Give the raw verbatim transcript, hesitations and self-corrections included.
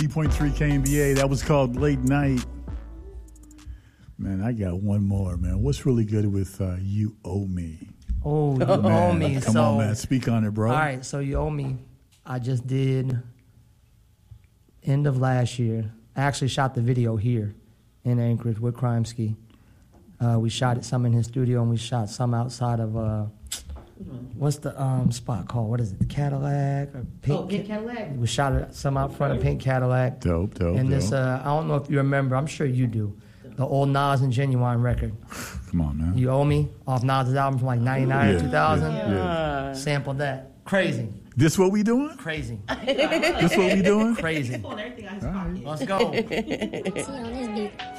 eight point three K N B A. That was called Late Night. Man, I got one more, man. What's really good with uh, You Owe Me? Oh, You man, Owe Me. Come so, on, man. Speak on it, bro. All right, so You Owe Me. I just did end of last year. I actually shot the video here in Anchorage with Crime Ski. Uh, we shot it some in his studio, and we shot some outside of, uh, what's the um, spot called? What is it, the Cadillac? Or Pink, oh, Pink Cadillac. We shot it some out front of Pink Cadillac. Dope, dope, And dope. this, uh, I don't know if you remember, I'm sure you do, the old Nas and Genuine record. Come on, man. You Owe Me, off Nas' album from like ninety-nine Yeah, or two thousand. yeah, yeah. Sampled that. Crazy. This what we doing? Crazy. This what we doing? Crazy. Everything I All right. Let's go.